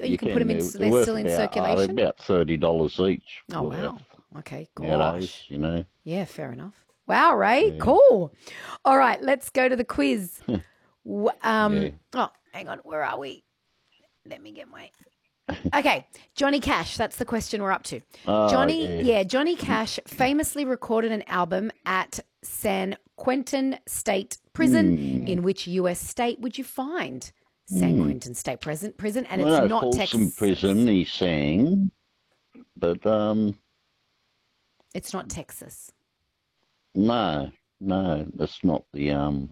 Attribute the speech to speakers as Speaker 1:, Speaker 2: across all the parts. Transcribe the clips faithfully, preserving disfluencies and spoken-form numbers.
Speaker 1: you,
Speaker 2: you
Speaker 1: can,
Speaker 2: can
Speaker 1: put them in.
Speaker 2: do.
Speaker 1: So
Speaker 2: They're
Speaker 1: they're
Speaker 2: worth
Speaker 1: still in
Speaker 2: about, uh, they're
Speaker 1: circulation.
Speaker 2: about thirty dollars each.
Speaker 1: Oh
Speaker 2: worth
Speaker 1: wow. Okay.
Speaker 2: Nowadays,
Speaker 1: Gosh.
Speaker 2: you know.
Speaker 1: Yeah. Fair enough. Wow, Ray.
Speaker 2: Yeah.
Speaker 1: Cool. All right. Let's go to the quiz. W-
Speaker 2: Yeah.
Speaker 1: um. Oh, hang on. Where are we? Let me get my. Okay, Johnny Cash. That's the question we're up to.
Speaker 2: Oh,
Speaker 1: Johnny,
Speaker 2: yeah.
Speaker 1: yeah, Johnny Cash famously recorded an album at San Quentin State Prison.
Speaker 2: Hmm.
Speaker 1: In which U S state would you find San Quentin State Prison? Prison, and
Speaker 2: Well,
Speaker 1: it's
Speaker 2: no,
Speaker 1: not
Speaker 2: Folsom
Speaker 1: Texas.
Speaker 2: Prison, he sang, but um,
Speaker 1: It's not Texas.
Speaker 2: no, no, that's not the um.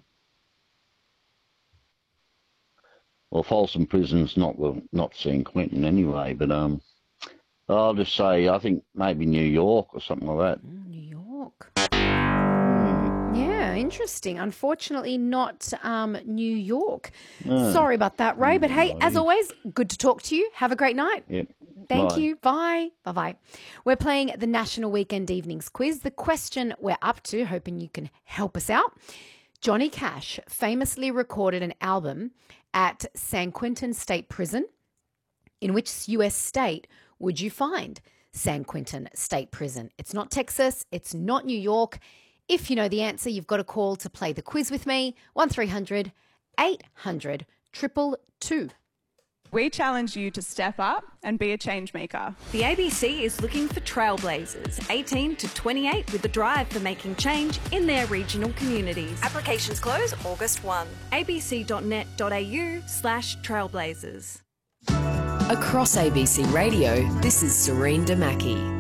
Speaker 2: Well, Folsom Prison's not the not San Quentin anyway, but um, I'll just say I think maybe New York or something like that.
Speaker 1: New York.
Speaker 2: Hmm.
Speaker 1: Yeah, interesting. Unfortunately, not um, New York.
Speaker 2: No.
Speaker 1: Sorry about that, Ray. But hey,
Speaker 2: No
Speaker 1: as
Speaker 2: worries.
Speaker 1: always, good to talk to you. Have a great night.
Speaker 2: Yep.
Speaker 1: Thank
Speaker 2: Bye.
Speaker 1: you. Bye. Bye-bye. We're playing the National Weekend Evenings Quiz. The question we're up to, hoping you can help us out. Johnny Cash famously recorded an album at San Quentin State Prison. In which U S state would you find San Quentin State Prison? It's not Texas. It's not New York. If you know the answer, you've got a call to play the quiz with me. one three hundred eight hundred two two two.
Speaker 3: We challenge you to step up and be a change maker.
Speaker 4: The A B C is looking for trailblazers, eighteen to twenty-eight, with a drive for making change in their regional communities. Applications close August first. abc.net.au slash trailblazers.
Speaker 5: Across A B C Radio, this is Serene Damaki.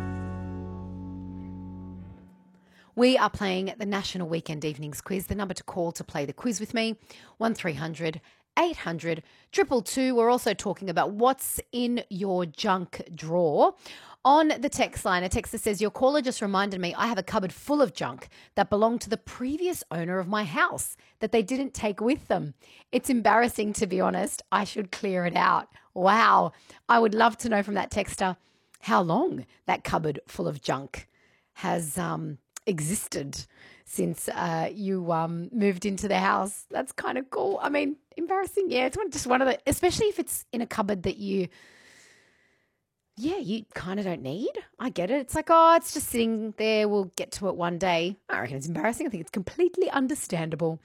Speaker 1: We are playing the National Weekend Evenings Quiz. The number to call to play the quiz with me, one three hundred eight hundred two two two. We're also talking about what's in your junk drawer. On the text line, a texter says, your caller just reminded me I have a cupboard full of junk that belonged to the previous owner of my house that they didn't take with them. It's embarrassing, to be honest. I should clear it out. Wow. I would love to know from that texter how long that cupboard full of junk has um, existed since uh, you um, moved into the house. That's kind of cool. I mean, embarrassing. Yeah, it's one, just one of the, especially if it's in a cupboard that you, yeah, you kind of don't need. I get it. It's like, oh, it's just sitting there. We'll get to it one day. I reckon it's embarrassing. I think it's completely understandable.